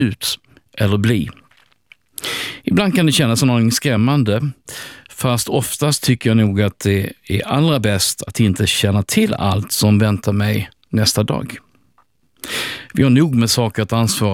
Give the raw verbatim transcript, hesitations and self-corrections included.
ut eller bli. Ibland kan det kännas en aning skrämmande, fast oftast tycker jag nog att det är allra bäst att inte känna till allt som väntar mig nästa dag. Vi har nog med saker att ansvara